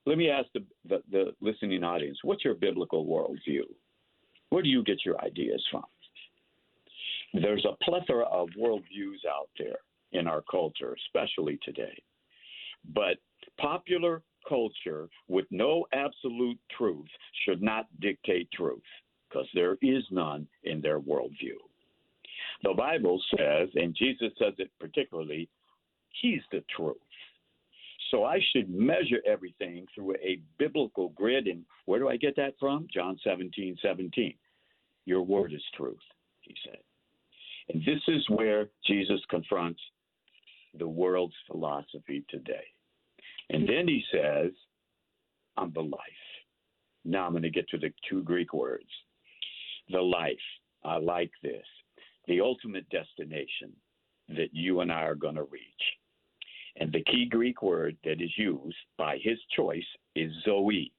Let me ask the listening audience, what's your biblical worldview? Where do you get your ideas from? There's a plethora of worldviews out there in our culture, especially today. But popular culture with no absolute truth should not dictate truth, because there is none in their worldview. The Bible says, and Jesus says it particularly, He's the truth. So I should measure everything through a biblical grid. And where do I get that from? John 17:17. Your word is truth, he said. And this is where Jesus confronts the world's philosophy today. And then he says, I'm the life. Now I'm going to get to the two Greek words. The life. I like this. The ultimate destination that you and I are going to reach. And the key Greek word that is used by his choice is Zoe.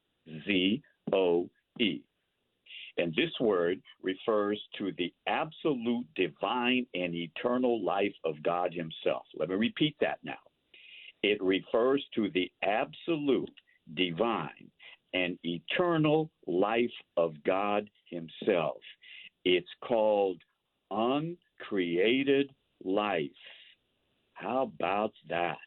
Z-O-E. And this word refers to the absolute divine and eternal life of God himself. Let me repeat that now. It refers to the absolute divine and eternal life of God himself. It's called uncreated life. How about that?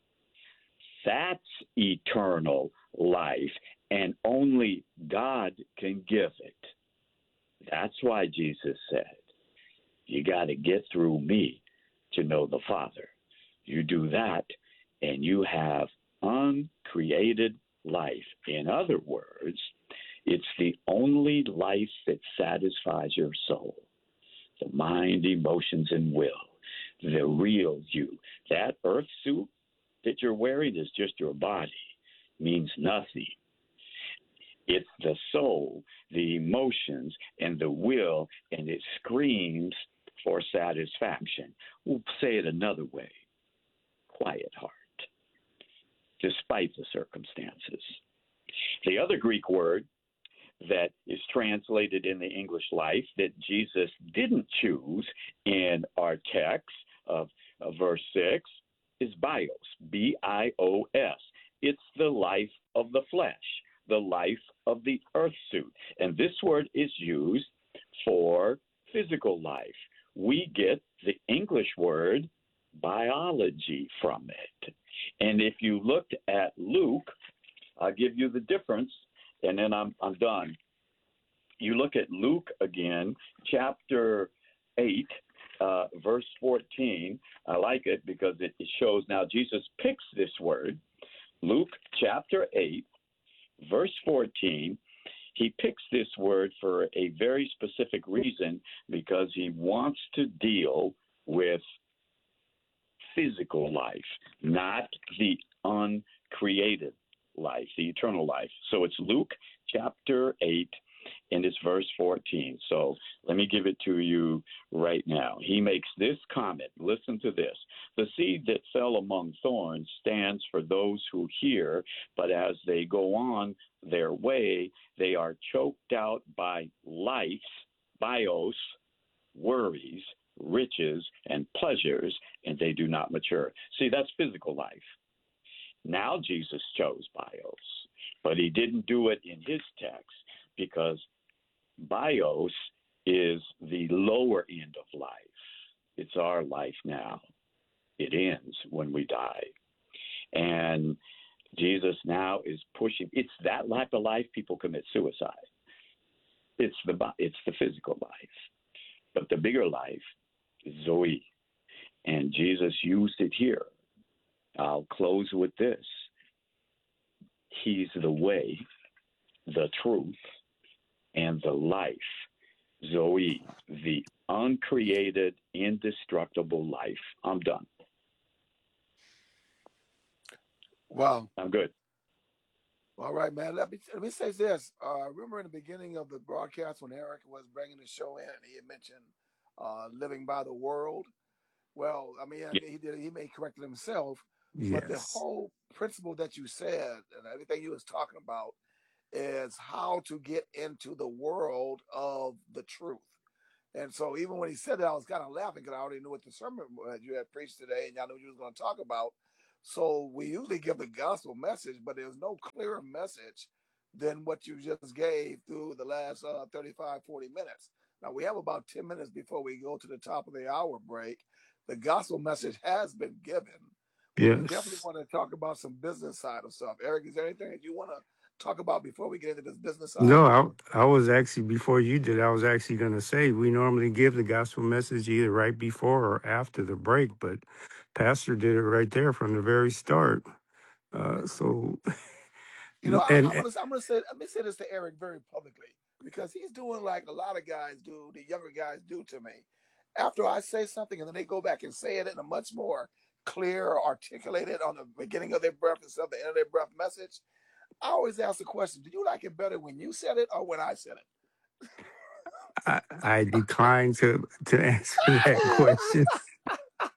That's eternal life, and only God can give it. That's why Jesus said, you got to get through me to know the Father. You do that, and you have uncreated life. In other words, it's the only life that satisfies your soul, the mind, emotions, and will, the real you. That earth suit that you're wearing is just your body, means nothing. It's the soul, the emotions, and the will, and it screams for satisfaction. We'll say it another way. Quiet heart, despite the circumstances. The other Greek word that is translated in the English life that Jesus didn't choose in our text of verse 6 is bios, B-I-O-S. It's the life of the flesh, the life of the earth suit. And this word is used for physical life. We get the English word biology from it. And if you looked at Luke, I'll give you the difference, and then I'm done. You look at Luke again, chapter 8, verse 14. I like it because it shows now Jesus picks this word. Luke chapter 8, verse 14. He picks this word for a very specific reason, because he wants to deal with physical life, not the uncreated life, the eternal life. So it's Luke chapter 8, and it's verse 14. So let me give it to you right now. He makes this comment. Listen to this. The seed that fell among thorns stands for those who hear, but as they go on their way, they are choked out by life's, bios, worries, riches, and pleasures, and they do not mature. See, that's physical life. Now Jesus chose bios, but he didn't do it in his text, because bios is the lower end of life. It's our life now. It ends when we die. And Jesus now is pushing. It's that type of life people commit suicide. It's the physical life. But the bigger life is Zoe. And Jesus used it here. I'll close with this. He's the way, the truth, and the life. Zoe, the uncreated, indestructible life. I'm done. Wow. I'm good. All right, man. Let me say this. Remember in the beginning of the broadcast when Eric was bringing the show in, he had mentioned living by the world. Well, I mean, he may correct it himself, but the Yes. whole principle that you said and everything you was talking about is how to get into the world of the truth. And so even when he said that, I was kind of laughing because I already knew what the sermon you had preached today, and I knew you was going to talk about. So we usually give the gospel message, but there's no clearer message than what you just gave through the last 35, 40 minutes. Now we have about 10 minutes before we go to the top of the hour break. The gospel message has been given, but we definitely Yes. want to talk about some business side of stuff. Eric, is there anything that you want to talk about before we get into this business side? No, I was actually, before you did, I was actually going to say we normally give the gospel message either right before or after the break, but Pastor did it right there from the very start. So, You know, and I'm gonna say, let me say this to Eric very publicly because he's doing like a lot of guys do, the younger guys do to me. After I say something and then they go back and say it in a much more clear, articulated on the beginning of their breath instead of the end of their breath message, I always ask the question: do you like it better when you said it or when I said I declined to answer that question. it?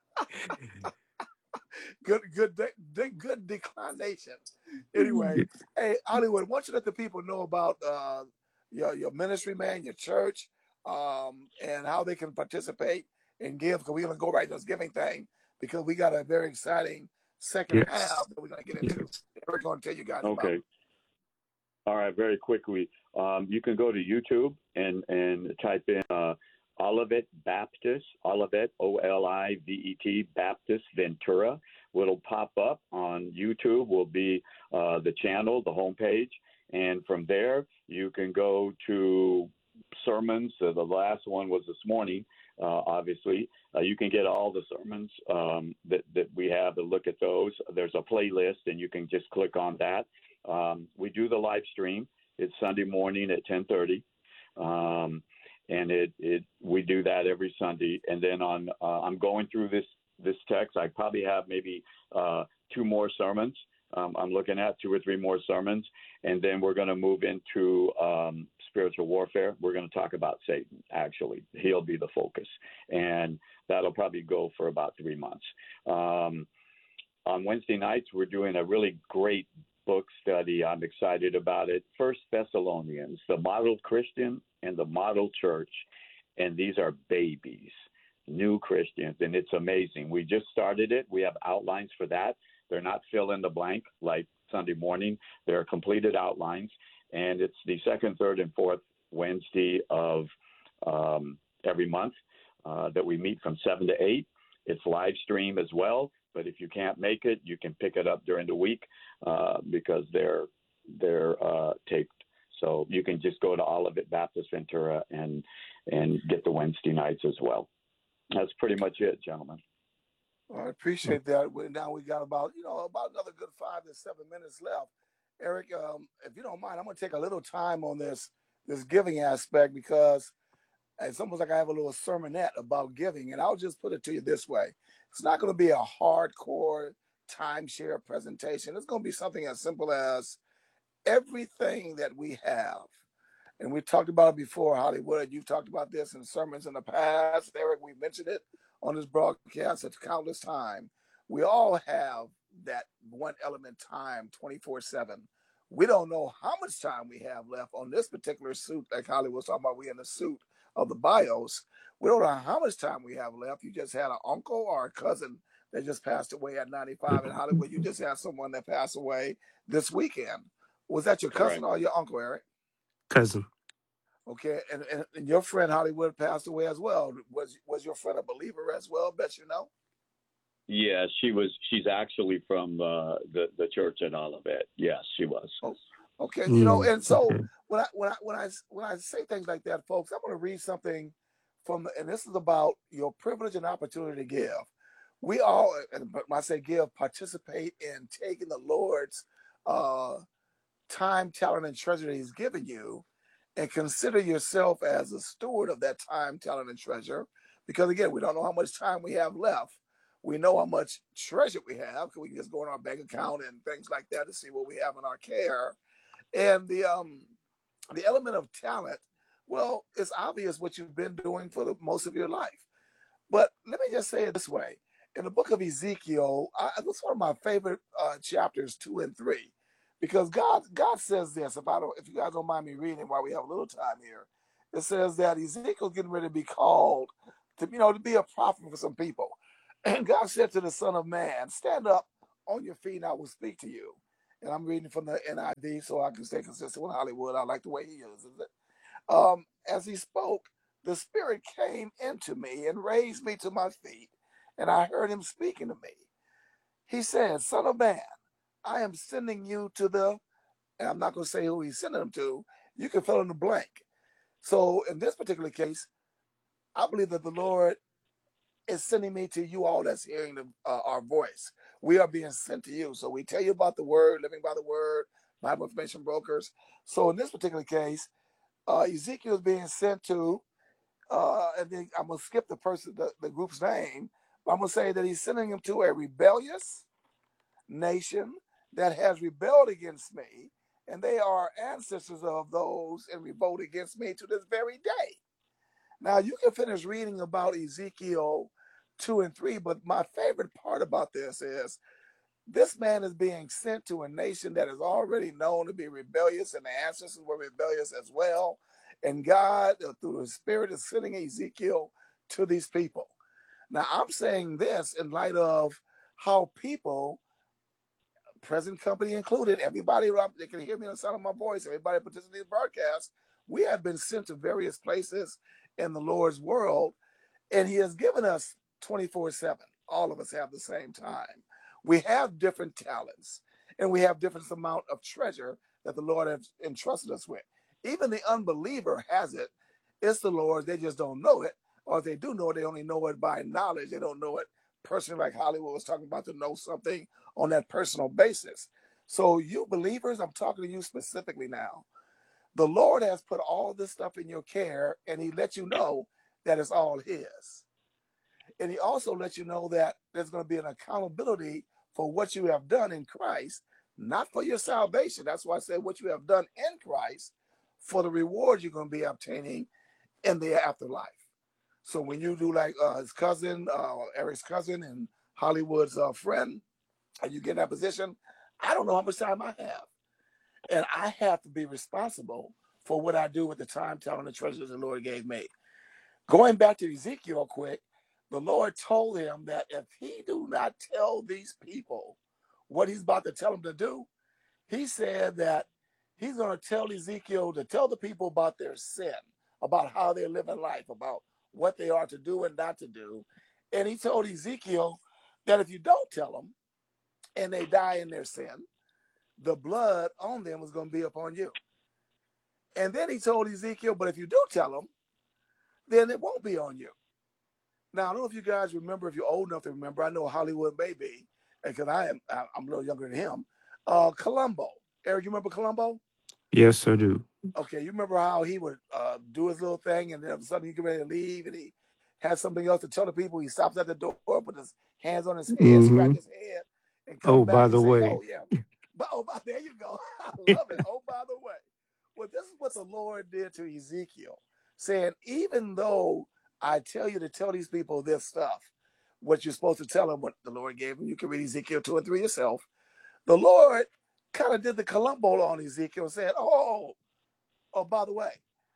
Good declination. Anyway, hey Hollywood, why don't you let the people know about your ministry, man, your church, and how they can participate and give? Because we're gonna go right to this giving thing because we got a very exciting second half Yes, that we're gonna get into. yes. We're gonna tell you guys about. Okay. All right. Very quickly, you can go to YouTube and type in Olivet Baptist, Olivet, Olivet, Baptist Ventura. What'll pop up on YouTube will be the channel, the homepage. And from there, you can go to sermons. The last one was this morning, obviously. You can get all the sermons that we have and look at those. There's a playlist, and you can just click on that. We do the live stream. It's Sunday morning at 10:30. And we do that every Sunday. And then I'm going through this text. I probably have maybe 2 more sermons. I'm looking at 2 or 3 more sermons, and then we're going to move into spiritual warfare. We're going to talk about Satan. Actually, he'll be the focus, and that'll probably go for about 3 months. On Wednesday nights, we're doing a really great book study. I'm excited about it. First Thessalonians, the model Christian and the model church, and these are babies, new Christians, and it's amazing. We just started it. We have outlines for that. They're not fill in the blank like Sunday morning. They're completed outlines, and it's the second, third, and fourth Wednesday of every month that we meet from 7 to 8. It's live stream as well, but if you can't make it, you can pick it up during the week because they're taped. So you can just go to Olivet Baptist Ventura and get the Wednesday nights as well. That's pretty much it, gentlemen. I appreciate that. Now we got about another good 5 to 7 minutes left. Eric, if you don't mind, I'm going to take a little time on this giving aspect because it's almost like I have a little sermonette about giving, and I'll just put it to you this way: it's not going to be a hardcore timeshare presentation. It's going to be something as simple as everything that we have. And we talked about it before, Hollywood. You've talked about this in sermons in the past. Eric, we mentioned it on this broadcast at countless time. We all have that one element time 24/7. We don't know how much time we have left on this particular suit, like Hollywood was talking about. We in the suit of the BIOS. We don't know how much time we have left. You just had an uncle or a cousin that just passed away at 95 in Hollywood. You just had someone that passed away this weekend. Was that your cousin or your uncle, Eric? Cousin. Okay, and your friend Hollywood passed away as well. Was your friend a believer as well? Bet you know. Yeah, she's actually from the church at Olivet. Yes, she was. Oh, okay, and so Okay. when I say things like that, folks, I'm going to read something and this is about your privilege and opportunity to give. We all, and when I say give, participate in taking the Lord's time, talent, and treasure that He's given you, and consider yourself as a steward of that time, talent, and treasure. Because again, we don't know how much time we have left. We know how much treasure we have because we can just go in our bank account and things like that to see what we have in our care. And the element of talent, well, it's obvious what you've been doing for most of your life. But let me just say it this way: in the book of Ezekiel, that's one of my favorite chapters 2 and 3, because God says this. If you guys don't mind me reading while we have a little time here, it says that Ezekiel's getting ready to be called to be a prophet for some people. And God said to the Son of Man, stand up on your feet and I will speak to you. And I'm reading from the NIV so I can stay consistent with Hollywood. I like the way he uses it. As he spoke, the Spirit came into me and raised me to my feet, and I heard him speaking to me. He said, Son of man, I am sending you to the, and I'm not going to say who he's sending him to. You can fill in the blank. So in this particular case, I believe that the Lord is sending me to you all that's hearing our voice. We are being sent to you. So we tell you about the word, living by the word, Bible information brokers. So in this particular case, Ezekiel is being sent to, and then I'm going to skip the group's name, but I'm going to say that he's sending him to a rebellious nation that has rebelled against me, and they are ancestors of those in revolt against me to this very day. Now, you can finish reading about Ezekiel 2 and 3, but my favorite part about this is this man is being sent to a nation that is already known to be rebellious, and the ancestors were rebellious as well. And God, through the Spirit, is sending Ezekiel to these people. Now, I'm saying this in light of how people, present company included, everybody that can hear me on the sound of my voice, everybody participating in the broadcast, we have been sent to various places in the Lord's world, and he has given us 24/7. All of us have the same time. We have different talents, and we have different amount of treasure that the Lord has entrusted us with. Even the unbeliever has it. It's the Lord's. They just don't know it. Or if they do know it, they only know it by knowledge. They don't know it personally, like Hollywood was talking about, to know something on that personal basis. So you believers, I'm talking to you specifically now. The Lord has put all this stuff in your care, and he let you know that it's all his. And he also let you know that there's going to be an accountability for what you have done in Christ, not for your salvation. That's why I said what you have done in Christ for the reward you're going to be obtaining in the afterlife. So when you do like his cousin, Eric's cousin and Hollywood's friend, and you get in that position, I don't know how much time I have. And I have to be responsible for what I do with the time, talent, and treasures the Lord gave me. Going back to Ezekiel quick, the Lord told him that if he do not tell these people what he's about to tell them to do, he said that he's going to tell Ezekiel to tell the people about their sin, about how they're living life, about what they are to do and not to do. And he told Ezekiel that if you don't tell them and they die in their sin, the blood on them is going to be upon you. And then he told Ezekiel, but if you do tell them, then it won't be on you. Now, I don't know if you guys remember, if you're old enough to remember, I know Hollywood may be, because I'm a little younger than him, Columbo. Eric, you remember Columbo? Yes, I do. Okay, you remember how he would do his little thing, and then all of a sudden he get ready to leave, and he has something else to tell the people. He stops at the door, put his hands on his head, scratch his head, and come back by and the say, way. oh, yeah. There you go. I love it. Oh, by the way. Well, this is what the Lord did to Ezekiel, saying, even though I tell you to tell these people this stuff, what you're supposed to tell them, what the Lord gave them, you can read Ezekiel 2 and 3 yourself. The Lord kind of did the Columbo on Ezekiel and said, oh, by the way,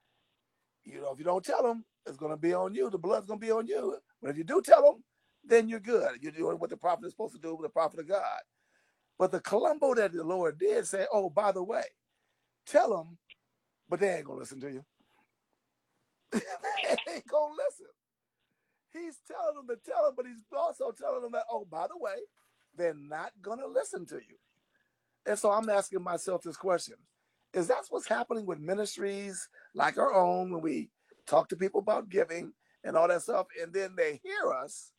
if you don't tell them, it's going to be on you. The blood's going to be on you. But if you do tell them, then you're good. You're doing what the prophet is supposed to do with the prophet of God. But the Columbo that the Lord did say, oh, by the way, tell them, but they ain't going to listen to you. They ain't going to listen. He's telling them to tell them, but he's also telling them that, oh, by the way, they're not going to listen to you. And so I'm asking myself this question. Is that what's happening with ministries like our own when we talk to people about giving and all that stuff, and then they hear us?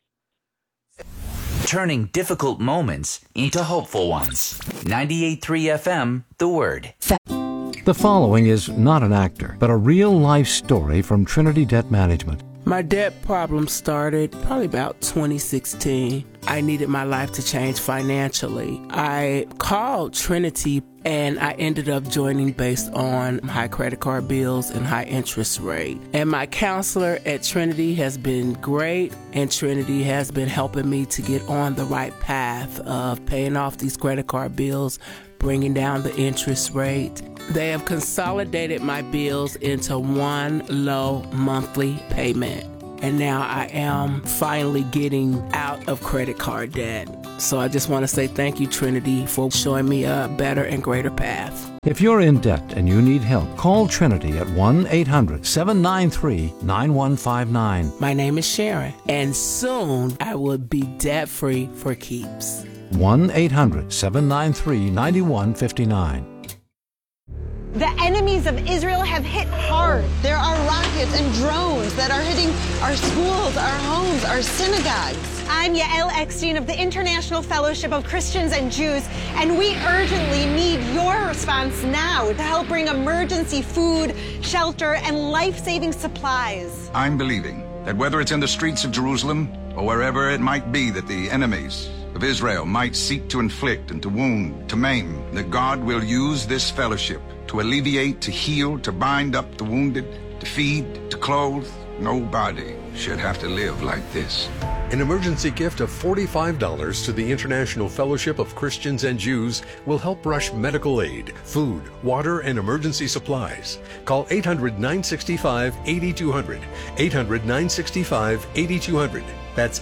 Turning difficult moments into hopeful ones. 98.3 FM, The Word. The following is not an actor, but a real-life story from Trinity Debt Management. My debt problem started probably about 2016. I needed my life to change financially. I called Trinity and I ended up joining based on high credit card bills and high interest rate. And my counselor at Trinity has been great, and Trinity has been helping me to get on the right path of paying off these credit card bills, bringing down the interest rate. They have consolidated my bills into one low monthly payment. And now I am finally getting out of credit card debt. So I just want to say thank you, Trinity, for showing me a better and greater path. If you're in debt and you need help, call Trinity at 1-800-793-9159. My name is Sharon, and soon I will be debt-free for keeps. 1-800-793-9159. The enemies of Israel have hit hard. There are rockets and drones that are hitting our schools, our homes, our synagogues. I'm Yael Eckstein of the International Fellowship of Christians and Jews, and we urgently need your response now to help bring emergency food, shelter, and life-saving supplies. I'm believing that whether it's in the streets of Jerusalem or wherever it might be that the enemies of Israel might seek to inflict and to wound, to maim, that God will use this fellowship to alleviate, to heal, to bind up the wounded, to feed, to clothe. Nobody should have to live like this. An emergency gift of $45 to the International Fellowship of Christians and Jews will help rush medical aid, food, water, and emergency supplies. Call 800-965-8200. 800-965-8200. That's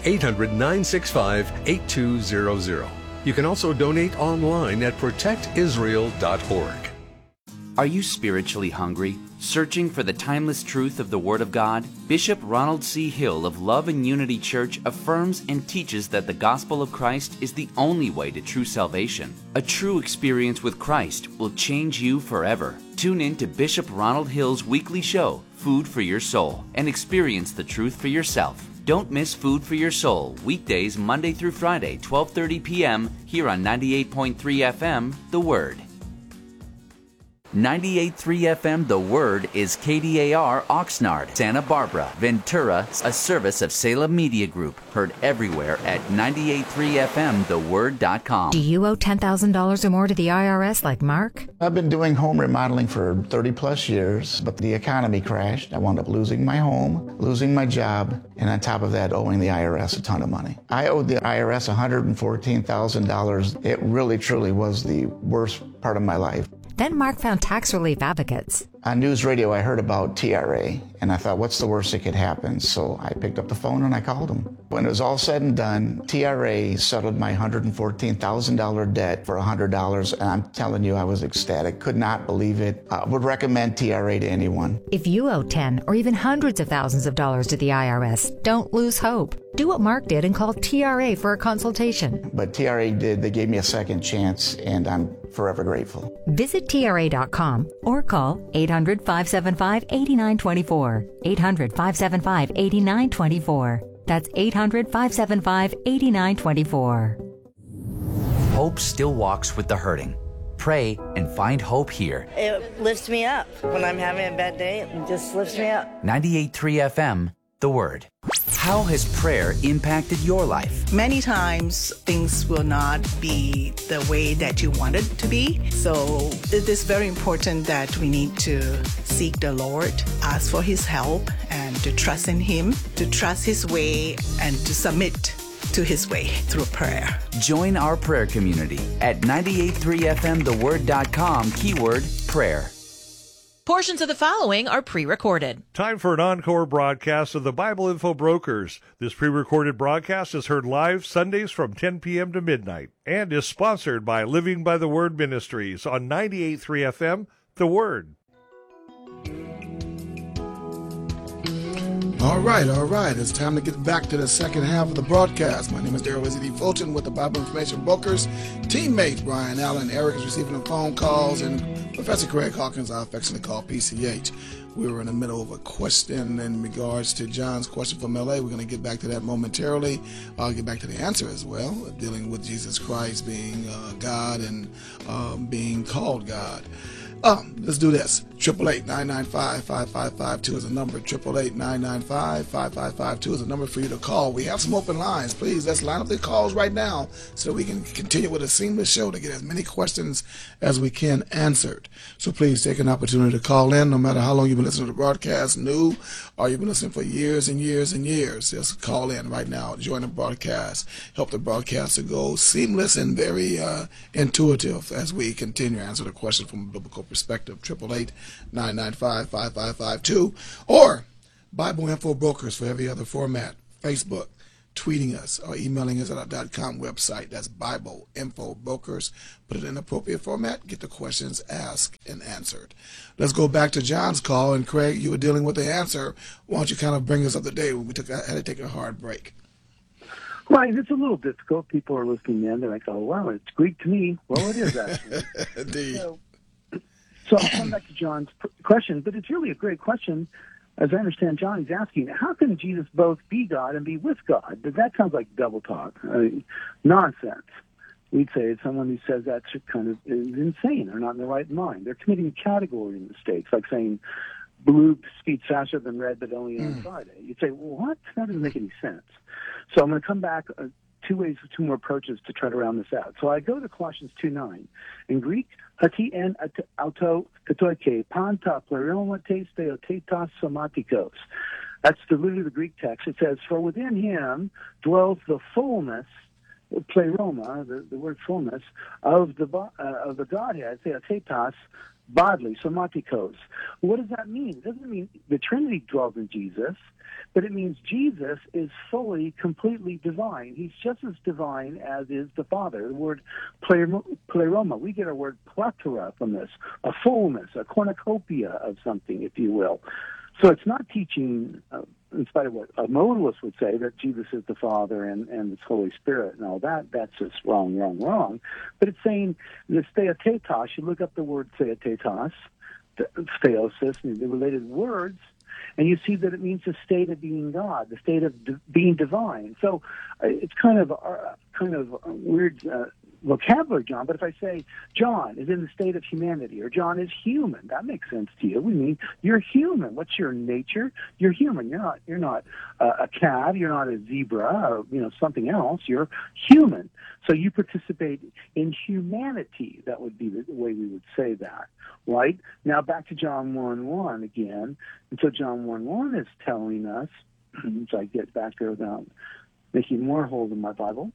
800-965-8200. You can also donate online at protectisrael.org. Are you spiritually hungry? Searching for the timeless truth of the Word of God? Bishop Ronald C. Hill of Love and Unity Church affirms and teaches that the gospel of Christ is the only way to true salvation. A true experience with Christ will change you forever. Tune in to Bishop Ronald Hill's weekly show, Food for Your Soul, and experience the truth for yourself. Don't miss Food for Your Soul, weekdays Monday through Friday, 12:30 p.m. here on 98.3 FM, The Word. 98.3 FM The Word is KDAR Oxnard, Santa Barbara, Ventura, a service of Salem Media Group. Heard everywhere at 98.3FMTheWord.com. Do you owe $10,000 or more to the IRS like Mark? I've been doing home remodeling for 30 plus years, but the economy crashed. I wound up losing my home, losing my job, and on top of that, owing the IRS a ton of money. I owed the IRS $114,000. It really, truly was the worst part of my life. Then Mark found Tax Relief Advocates. On news radio, I heard about TRA, and I thought, what's the worst that could happen? So I picked up the phone and I called them. When it was all said and done, TRA settled my $114,000 debt for $100, and I'm telling you, I was ecstatic. Could not believe it. I would recommend TRA to anyone. If you owe 10 or even hundreds of thousands of dollars to the IRS, don't lose hope. Do what Mark did and call TRA for a consultation. But TRA did. They gave me a second chance, and I'm forever grateful. Visit TRA.com or call 800-575-8924. 800-575-8924. That's 800-575-8924. Hope still walks with the hurting. Pray and find hope here. It lifts me up. When I'm having a bad day, it just lifts me up. 98.3 FM, The Word. How has prayer impacted your life? Many times things will not be the way that you want it to be. So it is very important that we need to seek the Lord, ask for His help, and to trust in Him, to trust His way, and to submit to His way through prayer. Join our prayer community at 98.3FMTheWord.com, keyword prayer. Portions of the following are pre-recorded. Time for an encore broadcast of the Bible Info Brokers. This pre-recorded broadcast is heard live Sundays from 10 p.m. to midnight and is sponsored by Living by the Word Ministries on 98.3 FM, The Word. All right. It's time to get back to the second half of the broadcast. My name is Darrell Izzy Fulton with the Bible Information Brokers. Teammates Brian Allen, Eric is receiving the phone calls, and Professor Craig Hawkins, I affectionately call PCH. We were in the middle of a question in regards to John's question from LA. We're going to get back to that momentarily. I'll get back to the answer as well, dealing with Jesus Christ being God and being called God. Let's do this. 888-995-5552 is a number. 888-995-5552 is a number for you to call. We have some open lines. Please, let's line up the calls right now so we can continue with a seamless show to get as many questions as we can answered. So please take an opportunity to call in, no matter how long you've been listening to the broadcast, new, or you've been listening for years and years and years. Just call in right now. Join the broadcast. Help the broadcast to go seamless and very intuitive as we continue to answer the question from a biblical perspective. 888-995-5552 or Bible Info Brokers for every other format. Facebook, tweeting us or emailing us at our .com website. That's Bible Info Brokers. Put it in appropriate format. Get the questions asked and answered. Let's go back to John's call. And Craig, you were dealing with the answer. Why don't you kind of bring us up to date? We had to take a hard break. Right, it's a little difficult. People are listening in. They're like, oh, wow, it's Greek to me. Well, it is, actually. Indeed. So I'll come back to John's question, but it's really a great question. As I understand, John is asking, how can Jesus both be God and be with God? That sounds like double talk, nonsense. We'd say it's someone who says that kind of is insane or not in the right mind. They're committing category mistakes, like saying blue speeds faster than red, but only on Friday. You'd say, well, what? That doesn't make any sense. So I'm going to come back two more approaches to try to round this out. So I go to Colossians 2:9. In Greek, hati en auto katoike panta pleromates theotetas somatikos. That's literally the Greek text. It says, for within him dwells the fullness, pleroma, the word fullness, of the Godhead, theotetas, bodily, somatikos. What does that mean? It doesn't mean the Trinity dwells in Jesus, but it means Jesus is fully, completely divine. He's just as divine as is the Father. The word pleroma, we get our word plethora from this, a fullness, a cornucopia of something, if you will. So it's not teaching, in spite of what a modalist would say, that Jesus is the Father and the Holy Spirit and all that. That's just wrong. But it's saying the theotetos, you look up the word theotetos, theosis, and the related words, and you see that it means the state of being God, the state of being divine. So it's kind of weird vocabulary, John, but if I say John is in the state of humanity or John is human, that makes sense to you. We mean you're human. What's your nature? You're human. You're not a cat. You're not a zebra or something else. You're human. So you participate in humanity. That would be the way we would say that, right? Now back to John 1:1 again. And so John 1:1 is telling us, so I get back there without making more holes in my Bible.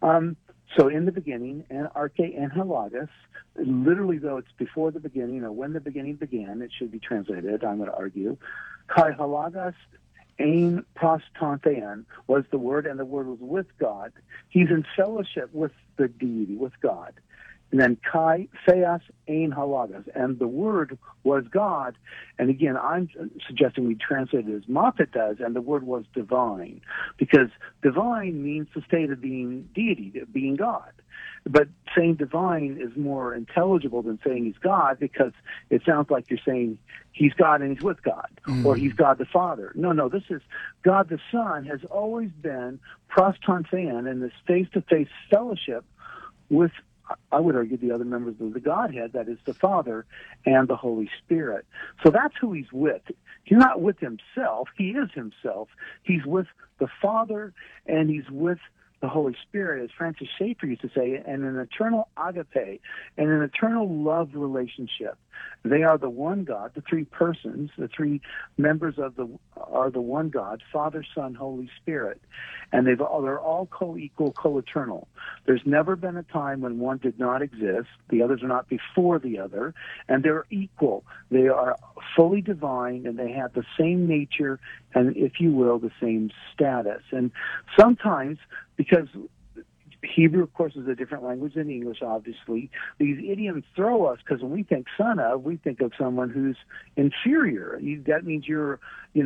So in the beginning, and arche and halagos, literally though it's before the beginning or when the beginning began, it should be translated, I'm going to argue. Kai halagos ein prostanthean was the Word, and the Word was with God. He's in fellowship with the deity, with God. And then kai theos ein halagos, and the Word was God. And again, I'm suggesting we translate it as Moffat does, and the Word was divine, because divine means the state of being deity, being God. But saying divine is more intelligible than saying he's God, because it sounds like you're saying he's God and he's with God, or he's God the Father. No, this is God the Son has always been prostanthean in this face-to-face fellowship with, I would argue, the other members of the Godhead, that is the Father and the Holy Spirit. So that's who he's with. He's not with himself. He is himself. He's with the Father and he's with the Holy Spirit, as Francis Schaeffer used to say, and an eternal agape, and an eternal love relationship. They are the one God, the three persons, the three members are the one God, Father, Son, Holy Spirit, and they're all co-equal, co-eternal. There's never been a time when one did not exist, the others are not before the other, and they're equal. They are fully divine, and they have the same nature, and if you will, the same status. And sometimes, because Hebrew, of course, is a different language than English, obviously, these idioms throw us, because when we think son of, we think of someone who's inferior. That means you're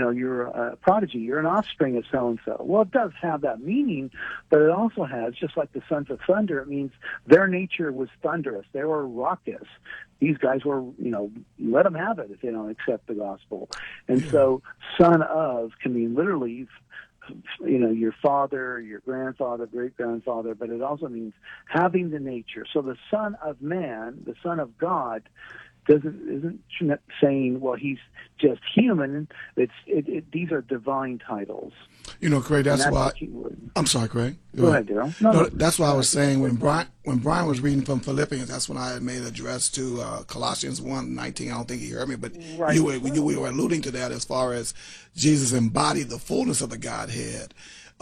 a prodigy, you're an offspring of so-and-so. Well, it does have that meaning, but it also has, just like the sons of thunder, it means their nature was thunderous. They were raucous. These guys were, let them have it if they don't accept the gospel. And so son of can mean literally, your father, your grandfather, great-grandfather, but it also means having the nature. So the Son of Man, the Son of God, isn't saying, well, he's just human. These are divine titles. Craig, that's why. I'm sorry, Craig. Go ahead, Daryl. No, that's why I was saying when Brian was reading from Philippians, that's when I had made an address to Colossians 1:19. I don't think he heard me, but right. you were alluding to that as far as Jesus embodied the fullness of the Godhead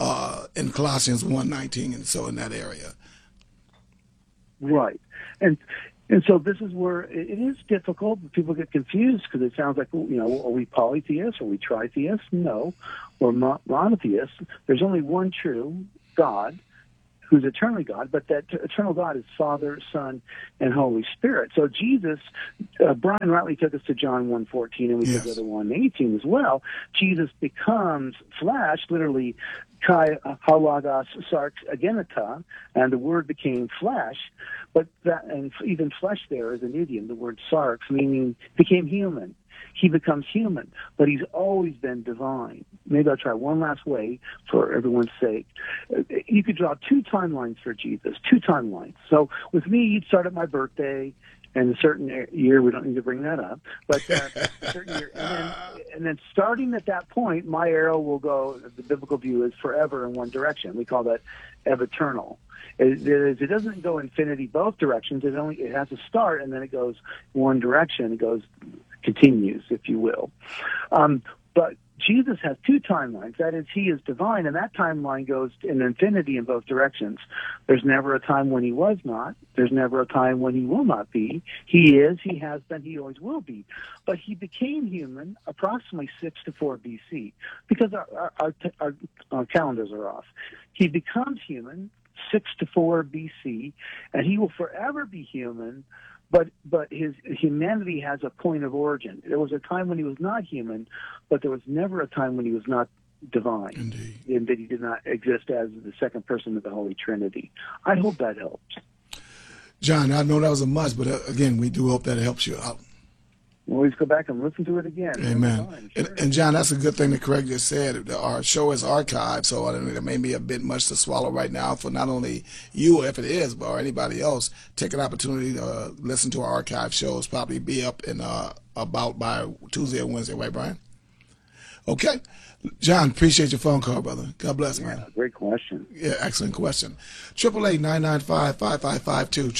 in Colossians 1:19, and so in that area. Right, and And so this is where it is difficult. People get confused because it sounds like, are we polytheists? Are we tritheists? No. We're monotheists. There's only one true God who's eternally God, but that eternal God is Father, Son, and Holy Spirit. So Jesus, Brian rightly took us to John 1:14, and we took the 1:18 as well. Jesus becomes flesh, literally, kai halagos sarx agenita, and the Word became flesh. But that, and even flesh there is an idiom, the word sarx, meaning became human. He becomes human, but he's always been divine. Maybe I'll try one last way for everyone's sake. You could draw two timelines for Jesus, two timelines. So with me, you'd start at my birthday, and a certain year, we don't need to bring that up, but a certain year, and then starting at that point, my arrow will go, the biblical view is forever in one direction. We call that eviternal. It doesn't go infinity both directions. It has a start, and then it goes one direction. It continues, if you will. But Jesus has two timelines. That is, he is divine, and that timeline goes in infinity in both directions. There's never a time when he was not. There's never a time when he will not be. He is, he has been, he always will be. But he became human approximately 6 to 4 BC because our calendars are off. He becomes human 6 to 4 BC, and he will forever be human, but his humanity has a point of origin. There was a time when he was not human, but there was never a time when he was not divine. Indeed. And that he did not exist as the second person of the Holy Trinity. I hope that helps. John, I know that was a must, but again, we do hope that helps you out. Always go back and listen to it again. Amen. And John, that's a good thing that Craig just said. Our show is archived, so I mean, it may be a bit much to swallow right now for not only you, if it is, but or anybody else. Take an opportunity to listen to our archive shows. Probably be up in about by Tuesday or Wednesday, right, Brian? Okay. John, appreciate your phone call, brother. God bless, man. Great question. Yeah, excellent question. 888-995-5552.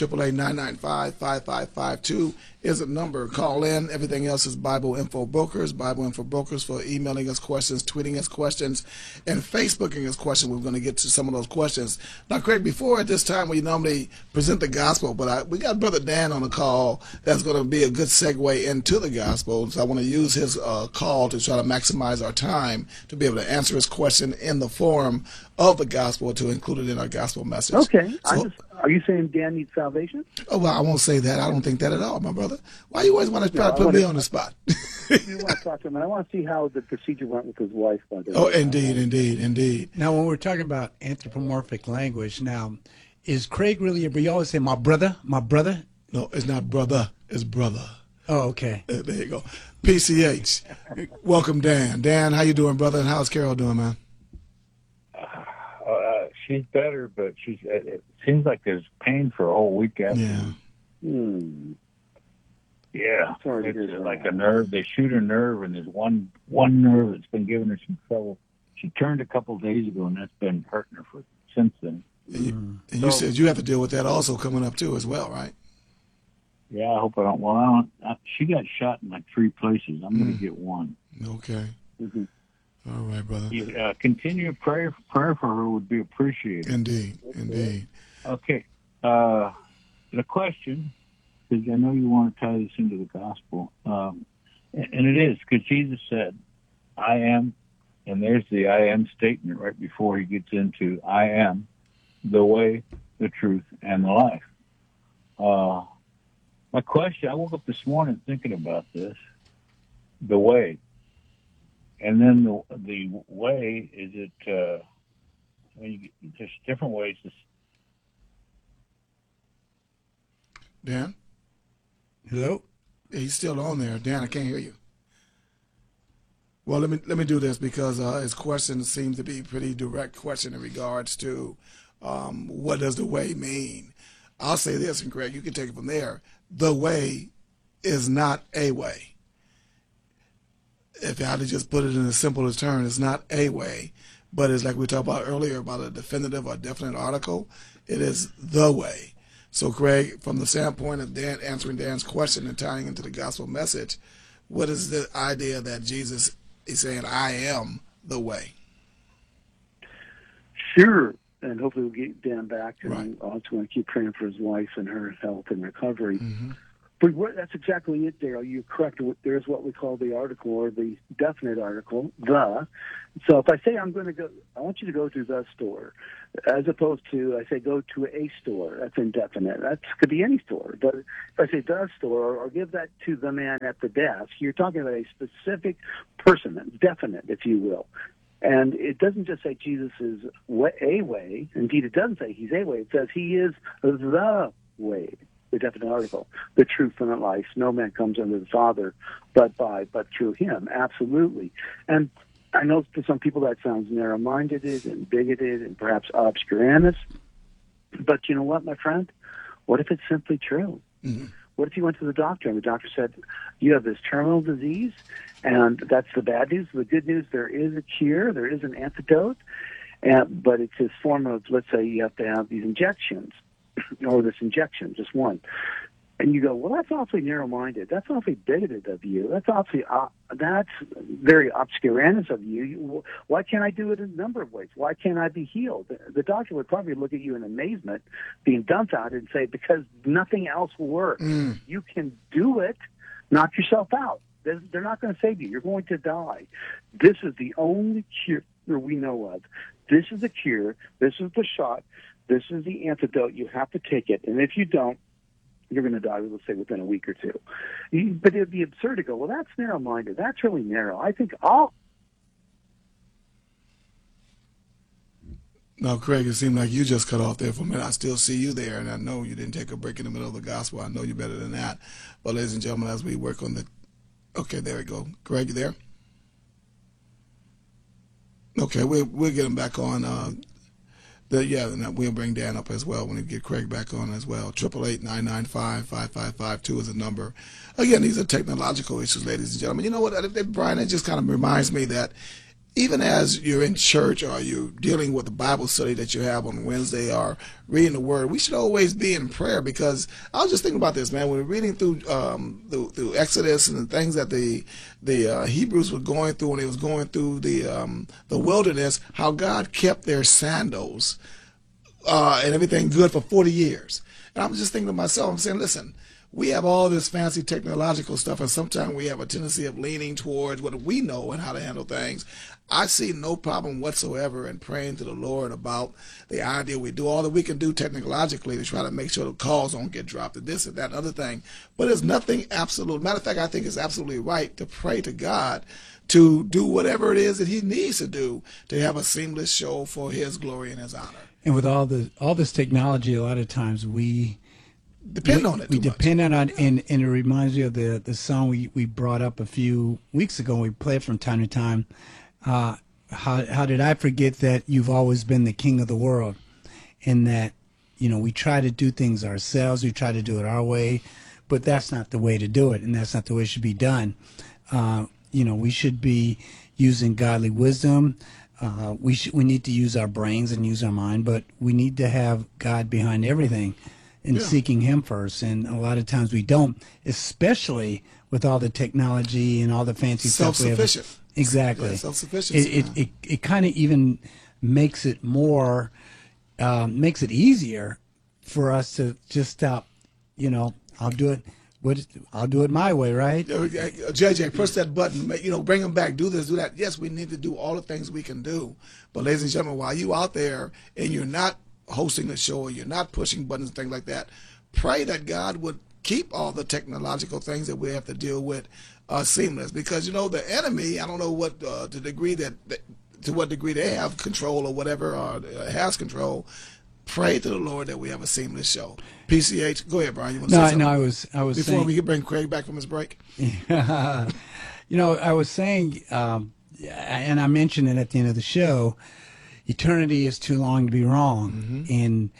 888-995-5552 is a number. Call in. Everything else is Bible Info Brokers. Bible Info Brokers for emailing us questions, tweeting us questions, and Facebooking us questions. We're going to get to some of those questions. Now, Craig, before at this time we normally present the gospel, but we got Brother Dan on the call that's going to be a good segue into the gospel. So I want to use his call to try to maximize our time to be able to answer his question in the form of the gospel to include it in our gospel message. Okay. So, are you saying Dan needs salvation? Oh, well, I won't say that. I don't think that at all, my brother. Why you always want to try to put me on the spot? You want to talk to him, and I want to see how the procedure went with his wife. By the way. Oh, indeed. Now, when we're talking about anthropomorphic language, now, is Craig really you always say, my brother? No, it's not brother. It's brother. Oh, okay. There you go. PCH. Welcome, Dan. Dan, how you doing, brother? And how's Carol doing, man? She's better, but it seems like there's pain for a whole week after. Yeah. Yeah. It's like a nerve. They shoot a nerve, and there's one nerve that's been giving her some trouble. She turned a couple of days ago, and that's been hurting her since then. And you said you have to deal with that also coming up, too, as well, right? Yeah, I hope I don't. Well, she got shot in like 3 places. I'm going to get one. Okay. All right, brother. Continue prayer for her would be appreciated. Indeed. Okay. The question, because I know you want to tie this into the gospel, and it is, because Jesus said, I am, and there's the I am statement right before he gets into I am the way, the truth, and the life. My question, I woke up this morning thinking about this, the way. And then the way, is it, there's different ways to... Dan? Hello? He's still on there. Dan, I can't hear you. Well, let me do this because his question seems to be a pretty direct question in regards to what does the way mean? I'll say this, and Greg, you can take it from there. The way is not a way. If I had to just put it in the simplest terms, it's not a way, but it's like we talked about earlier about a definitive or definite article. It is the way. So, Craig, from the standpoint of Dan answering Dan's question and tying into the gospel message, what is the idea that Jesus is saying, I am the way? Sure. and hopefully we'll get Dan back. And Right. I also want to keep praying for his wife and her health and recovery. Mm-hmm. But that's exactly it, Dale. You're correct. There's what we call the article, or the definite article, the. So if I say I'm going to go, I want you to go to the store, as opposed to I say go to a store. That's indefinite. That could be any store. But if I say the store, or give that to the man at the desk, you're talking about a specific person, that's definite, if you will. And it doesn't just say Jesus is a way. Indeed, it doesn't say he's a way. It says he is the way. The definite article, the truth and the life. No man comes unto the Father but through him. Absolutely. And I know to some people that sounds narrow-minded and bigoted and perhaps obscurantist. But you know what, my friend? What if it's simply true? Mm-hmm. What if you went to the doctor and the doctor said, you have this terminal disease, and that's the bad news. The good news, there is a cure, there is an antidote, but it's this form of, let's say you have to have these injections, or this injection, just one. And you go, well, that's awfully narrow-minded. That's awfully bigoted of you. That's awfully, that's very obscurantist of you. Why can't I do it in a number of ways? Why can't I be healed? The doctor would probably look at you in amazement, being dumbfounded, and say, because nothing else will work. You can do it. Knock yourself out. They're not going to save you. You're going to die. This is the only cure we know of. This is the cure. This is the shot. This is the antidote. You have to take it. And if you don't, you're going to die, let's say, within a week or two. But it would be absurd to go, well, that's narrow-minded. That's really narrow. I think Now, Craig, it seemed like you just cut off there for a minute. I still see you there, and I know you didn't take a break in the middle of the gospel. I know you better than that. But, ladies and gentlemen, as we work on the... Okay, there we go. Craig, you there? Okay, we'll get him back on... we'll bring Dan up as well when we get Craig back on as well. 888-995-5552 is the number. Again, these are technological issues, ladies and gentlemen. You know what, Brian, it just kind of reminds me that even as you're in church or you're dealing with the Bible study that you have on Wednesday or reading the Word, we should always be in prayer, because I was just thinking about this, man. When we're reading through Exodus and the things that the Hebrews were going through when they was going through the wilderness, how God kept their sandals and everything good for 40 years. And I'm just thinking to myself, I'm saying, listen, we have all this fancy technological stuff, and sometimes we have a tendency of leaning towards what we know and how to handle things. I see no problem whatsoever in praying to the Lord about the idea we do all that we can do technologically to try to make sure the calls don't get dropped and this and that and other thing. But there's nothing absolute. Matter of fact, I think it's absolutely right to pray to God to do whatever it is that he needs to do to have a seamless show for his glory and his honor. And with all this technology, a lot of times we depend on it. We depend on it, and it reminds me of the song we brought up a few weeks ago. We play it from time to time. How did I forget that you've always been the king of the world? And that, we try to do things ourselves. We try to do it our way, but that's not the way to do it, and that's not the way it should be done. We should be using godly wisdom. We need to use our brains and use our mind, but we need to have God behind everything and seeking him first. And a lot of times we don't, especially with all the technology and all the fancy stuff we have. Self-sufficient. Exactly. Yeah, self-sufficiency. It kind of even makes it more, makes it easier for us to just stop, I'll do it. I'll do it my way, right? JJ, press that button. Bring them back. Do this, do that. Yes, we need to do all the things we can do. But ladies and gentlemen, while you out there and you're not hosting the show or you're not pushing buttons and things like that, pray that God would keep all the technological things that we have to deal with seamless. Because the enemy, I don't know what to what degree they have control or whatever, or has control. Pray to the Lord that we have a seamless show. PCH, go ahead, Brian. You want to say something? No, I was before saying, we can bring Craig back from his break. I was saying, and I mentioned it at the end of the show. Eternity is too long to be wrong, and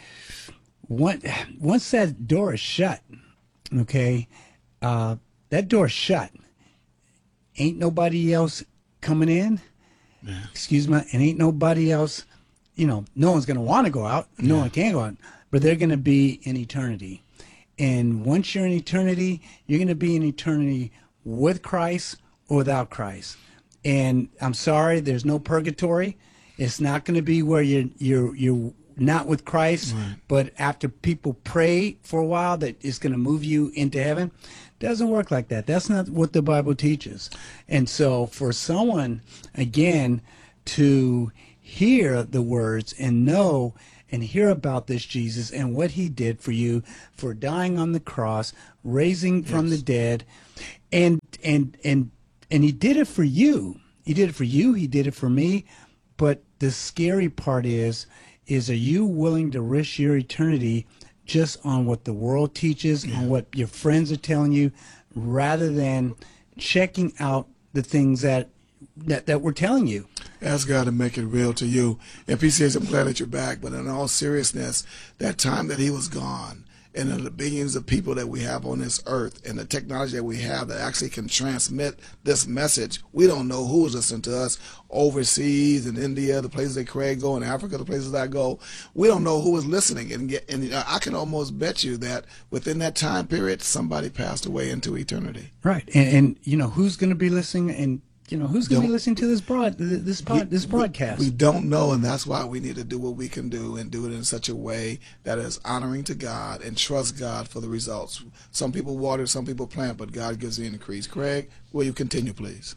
once that door is shut, okay, that door's shut. Ain't nobody else coming in. Yeah. Excuse me, and ain't nobody else. No one's going to want to go out. No one can go out, but they're going to be in eternity. And once you're in eternity, you're going to be in eternity with Christ or without Christ. And I'm sorry, there's no purgatory. It's not going to be where you're not with Christ, but after people pray for a while that it's going to move you into heaven. Doesn't work like that. That's not what the Bible teaches. And so for someone, again, to hear the words and know and hear about this Jesus and what he did for you, for dying on the cross, raising from the dead, and he did it for you. He did it for you. He did it for me. But the scary part is are you willing to risk your eternity just on what the world teaches, on what your friends are telling you, rather than checking out the things that we're telling you? Ask God to make it real to you. And PCH, I'm glad that you're back, but in all seriousness, that time that he was gone, and the billions of people that we have on this earth, and the technology that we have that actually can transmit this message, we don't know who's listening to us overseas, in India, the places that Craig go, in Africa, the places I go. We don't know who is listening, and I can almost bet you that within that time period, somebody passed away into eternity. Right, and you know who's going to be listening, and you know who's going to be listening to this broadcast. We don't know, and that's why we need to do what we can do and do it in such a way that is honoring to God and trust God for the results. Some people water, some people plant, but God gives the increase. Craig, will you continue, please?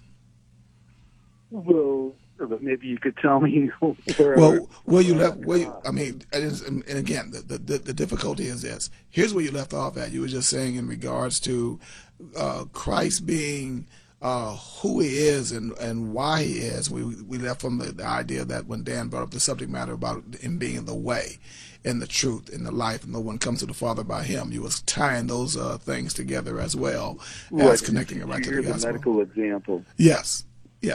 Well, maybe you could tell me where. Well, and again, the difficulty is this. Here's where you left off at. You were just saying in regards to Christ being who he is and why he is. We left from the idea that when Dan brought up the subject matter about him being the way and the truth and the life, and no one comes to the Father by him, you was tying those things together as well as connecting it right to the gospel. A medical example. Yes.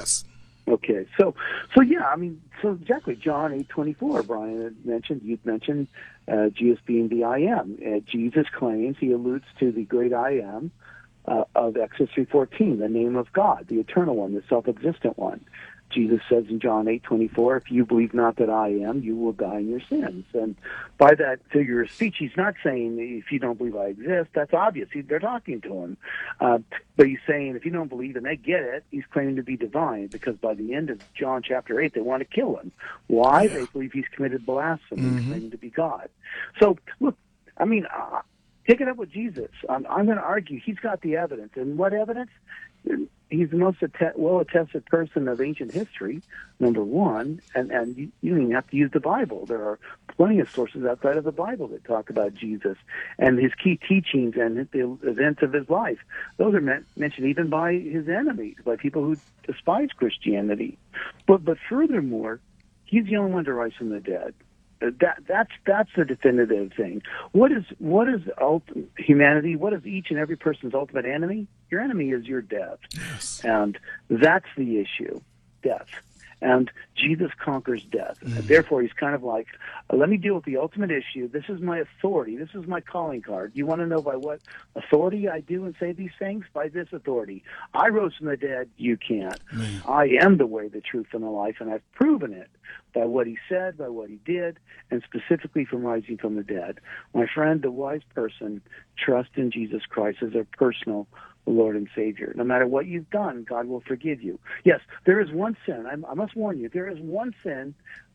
Okay, so yeah, I mean, so exactly, John 8:24, Brian had mentioned, you'd mentioned Jesus being the I am. Jesus claims, he alludes to the great I am of Exodus 3:14, the name of God, the eternal one, the self-existent one. Jesus says in John 8:24, if you believe not that I am, you will die in your sins. And by that figure of speech, he's not saying if you don't believe I exist. That's obvious. They're talking to him. But he's saying if you don't believe, and they get it, he's claiming to be divine, because by the end of John chapter 8, they want to kill him. Why? Yeah. They believe he's committed blasphemy, claiming to be God. So, look, I mean, take it up with Jesus. I'm going to argue he's got the evidence. And what evidence? He's the most well-attested person of ancient history, number one, and you don't even have to use the Bible. There are plenty of sources outside of the Bible that talk about Jesus and his key teachings and the events of his life. Those are mentioned even by his enemies, by people who despise Christianity. But furthermore, he's the only one to rise from the dead. That's the definitive thing. What is humanity? What is each and every person's ultimate enemy? Your enemy is your death. Yes. And that's the issue, death. And Jesus conquers death. And therefore, he's kind of like, let me deal with the ultimate issue. This is my authority. This is my calling card. You want to know by what authority I do and say these things? By this authority. I rose from the dead. You can't. I am the way, the truth, and the life, and I've proven it by what he said, by what he did, and specifically from rising from the dead. My friend, the wise person, trusts in Jesus Christ as their personal Lord and Savior. No matter what you've done, God will forgive you. Yes, there is one sin. I must warn you, there is one sin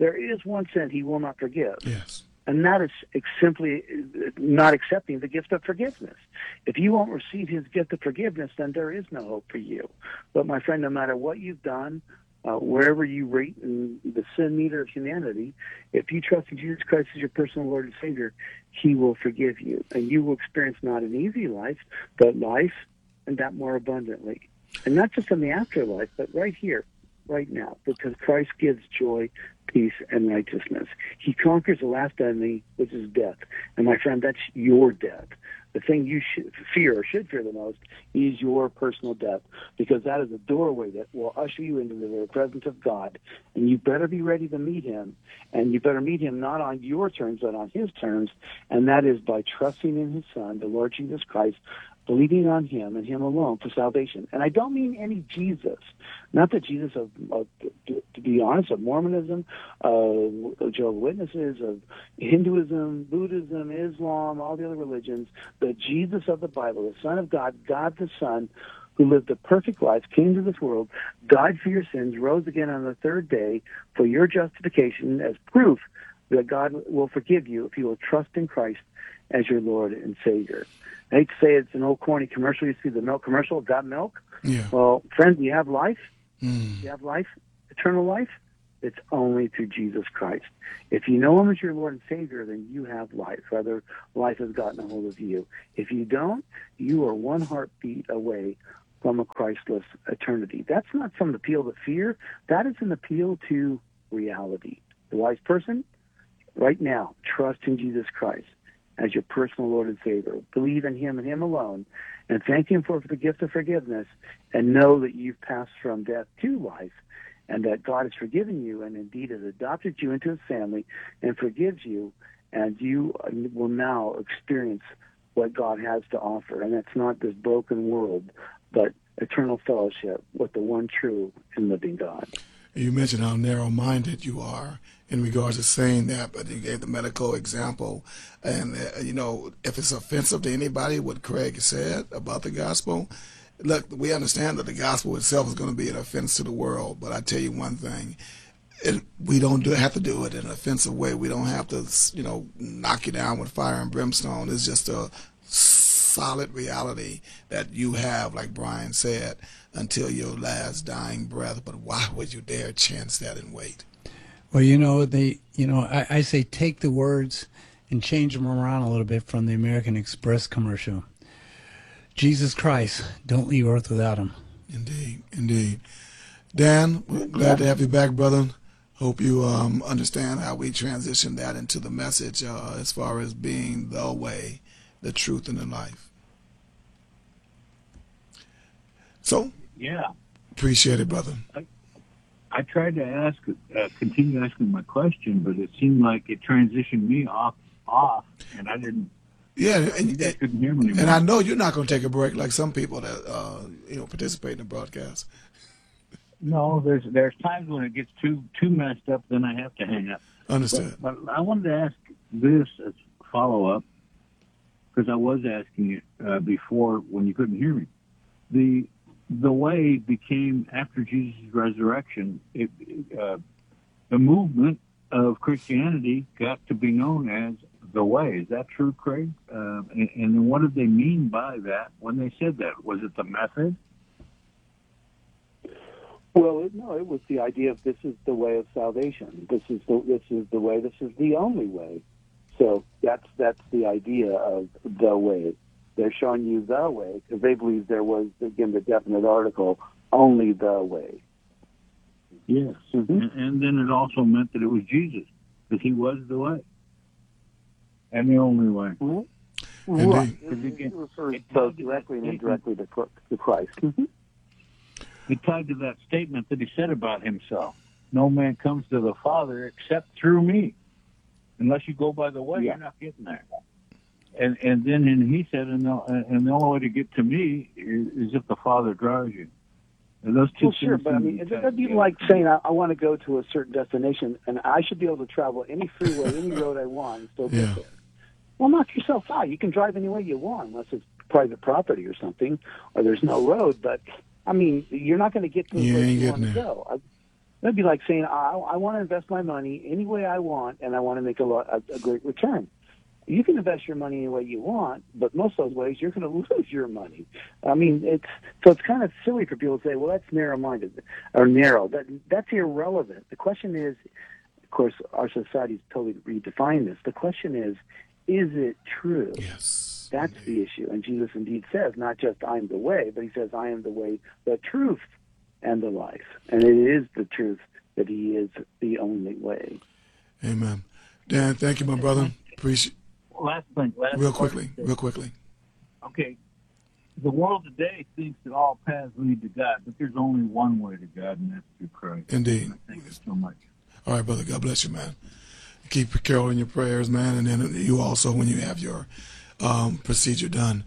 he will not forgive. Yes. And that is simply not accepting the gift of forgiveness. If you won't receive his gift of forgiveness, then there is no hope for you. But my friend, no matter what you've done, wherever you rate in the sin meter of humanity, if you trust in Jesus Christ as your personal Lord and Savior, he will forgive you. And you will experience not an easy life, but life, and that more abundantly. And not just in the afterlife, but right here, right now, because Christ gives joy, peace, and righteousness. He conquers the last enemy, which is death. And my friend, that's your death. The thing you should fear the most is your personal death, because that is a doorway that will usher you into the very presence of God. And you better be ready to meet him. And you better meet him not on your terms, but on his terms. And that is by trusting in his Son, the Lord Jesus Christ, believing on him and him alone for salvation. And I don't mean any Jesus, not the Jesus to be honest, of Mormonism, of Jehovah's Witnesses, of Hinduism, Buddhism, Islam, all the other religions. The Jesus of the Bible, the Son of God, God the Son, who lived a perfect life, came to this world, died for your sins, rose again on the third day for your justification as proof that God will forgive you if you will trust in Christ as your Lord and Savior. I hate to say it's an old corny commercial. You see the milk commercial, got milk? Yeah. Well, friends, you have life. You have life, eternal life. It's only through Jesus Christ. If you know him as your Lord and Savior, then you have life. Rather, life has gotten a hold of you. If you don't, you are one heartbeat away from a Christless eternity. That's not some appeal to fear. That is an appeal to reality. The wise person, right now, trust in Jesus Christ as your personal Lord and Savior. Believe in him and him alone, and thank him for the gift of forgiveness, and know that you've passed from death to life, and that God has forgiven you and indeed has adopted you into his family and forgives you, and you will now experience what God has to offer. And that's not this broken world, but eternal fellowship with the one true and living God. You mentioned how narrow-minded you are in regards to saying that, but you gave the medical example. And, if it's offensive to anybody, what Craig said about the gospel, look, we understand that the gospel itself is going to be an offense to the world. But I tell you one thing, we don't have to do it in an offensive way. We don't have to, knock you down with fire and brimstone. It's just a solid reality that you have, like Brian said, until your last dying breath. But why would you dare chance that and wait? Well, I say take the words and change them around a little bit from the American Express commercial. Jesus Christ, don't leave earth without him. Indeed, indeed. Dan, we're glad to have you back, brother. Hope you understand how we transition that into the message as far as being the way, the truth, and the life. So, yeah, appreciate it, brother. I tried to continue asking my question, but it seemed like it transitioned me off, and I didn't. Yeah, and couldn't hear me anymore. And I know you're not going to take a break like some people that participate in the broadcast. No, there's times when it gets too messed up, then I have to hang up. Understood. But I wanted to ask this as follow up, because I was asking it before when you couldn't hear me. The way became, after Jesus' resurrection, the movement of Christianity got to be known as the way. Is that true, Craig? And what did they mean by that when they said that? Was it the method? Well, no, it was the idea of this is the way of salvation. This is the way. This is the only way. So that's the idea of the way. They're showing you the way because they believe there was, again, the definite article, only the way. Yes. Mm-hmm. And then it also meant that it was Jesus, because he was the way and the only way. Mm-hmm. Right. It refers both directly and indirectly to Christ. Mm-hmm. It tied to that statement that he said about himself. No man comes to the Father except through me. Unless you go by the way, you're not getting there. And then he said, and the only way to get to me is if the Father draws you. And those two things. Sure, but I mean, it'd be like saying I want to go to a certain destination, and I should be able to travel any freeway, any road I want, and still get there. Well, knock yourself out. You can drive any way you want, unless it's private property or something, or there's no road. But I mean, you're not going to get to the place you want to go. That'd be like saying I want to invest my money any way I want, and I want to make a great return. You can invest your money any way you want, but most of those ways you're going to lose your money. I mean, it's kind of silly for people to say, "Well, that's narrow-minded or narrow." That's irrelevant. The question is, of course, our society's totally redefined this. The question is it true? Yes. That's the issue. And Jesus indeed says, not just "I am the way," but he says, "I am the way, the truth, and the life." And it is the truth that he is the only way. Amen. Dan, thank you, my brother. Appreciate. Last thing. Real quickly. Okay. The world today thinks that all paths lead to God, but there's only one way to God, and that's through Christ. Indeed. Thank you so much. All right, brother. God bless you, man. Keep Carol in your prayers, man, and then you also when you have your procedure done.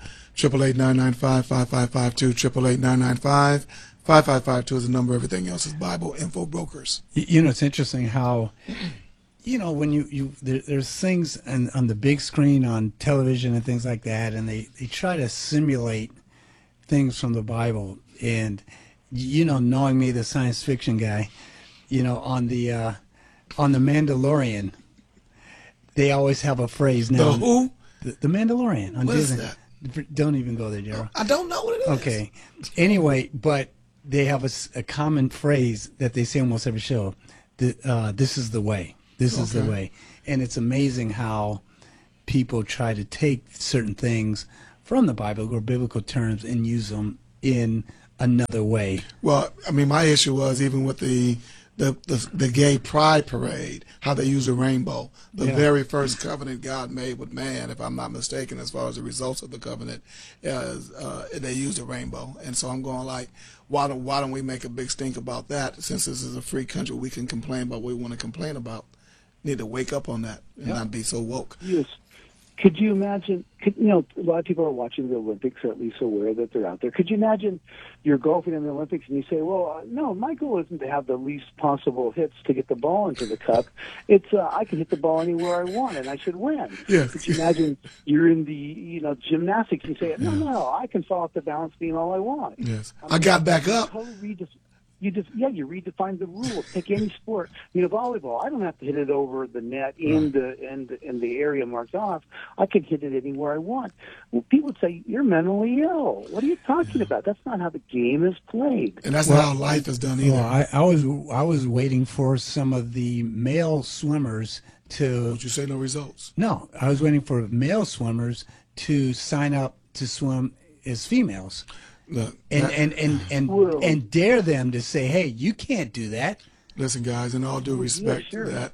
888-995-5552, 888-995-5552 is the number. Everything else is Bible Info Brokers. It's interesting how... when there's things on the big screen on television and things like that, and they try to simulate things from the Bible. And, knowing me, the science fiction guy, on the Mandalorian, they always have a phrase now. The who? The Mandalorian on What is Disney. Don't even go there, Daryl. I don't know what it is. Okay. Anyway, but they have a common phrase that they say almost every show. This is the way. This is the way. And it's amazing how people try to take certain things from the Bible or biblical terms and use them in another way. Well, I mean, my issue was even with the gay pride parade, how they use a rainbow. The very first covenant God made with man, if I'm not mistaken, as far as the results of the covenant, they used a rainbow. And so I'm going like, why don't we make a big stink about that? Since this is a free country, we can complain about what we want to complain about. Need to wake up on that and not be so woke. Yes. Could you imagine, a lot of people are watching the Olympics, or at least aware that they're out there. Could you imagine you're golfing in the Olympics and you say, well, no, my goal isn't to have the least possible hits to get the ball into the cup. It's I can hit the ball anywhere I want and I should win. Yes. Could you imagine you're in the gymnastics and you say, no, I can fall off the balance beam all I want. Yes. I got back up. You redefine the rules. Take any sport. Volleyball. I don't have to hit it over the net in the area marked off. I can hit it anywhere I want. Well, people would say you're mentally ill. What are you talking about? That's not how the game is played. And that's not how life is done either. Well, I was waiting for some of the male swimmers to. Don't you say no results? No, I was waiting for male swimmers to sign up to swim as females. Look, and dare them to say, hey, you can't do that. Listen, guys, in all due respect to that,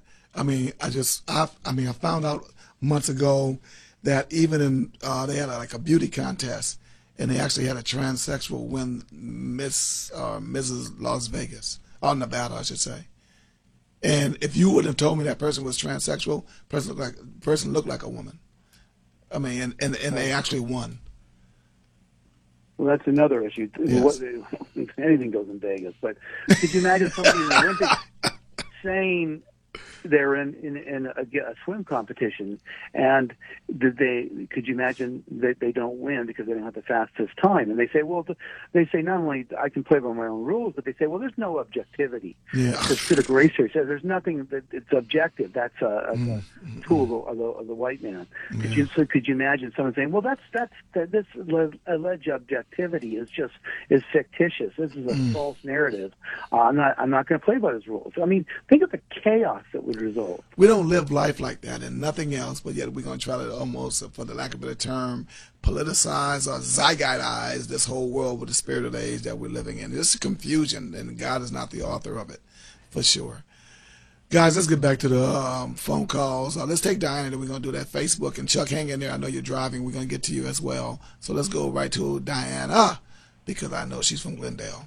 I found out months ago that even in they had a beauty contest, and they actually had a transsexual win Mrs. Las Vegas, or Nevada, I should say. And if you would have told me that person was transsexual, person looked like a woman. I mean, and they actually won. Well, that's another issue. Yes. Anything goes in Vegas. But could you imagine somebody in the Olympics saying they're in a swim competition, and could you imagine that they don't win because they don't have the fastest time? And they say, not only I can play by my own rules, but they say, well, there's no objectivity. Yeah. The civic racer says there's nothing that it's objective. That's a tool of the white man. Yeah. Could you imagine someone saying, well, this alleged objectivity is fictitious. This is a false narrative. I'm not going to play by those rules. I mean, think of the chaos that would result. We don't live life like that and nothing else, but yet we're going to try to almost, for the lack of a better term, politicize or zeitgeitize this whole world with the spirit of the age that we're living in. It's confusion, and God is not the author of it, for sure. Guys, let's get back to the phone calls. Let's take Diana, and then we're going to do that Facebook. And Chuck, hang in there. I know you're driving. We're going to get to you as well. So let's go right to Diana, because I know she's from Glendale.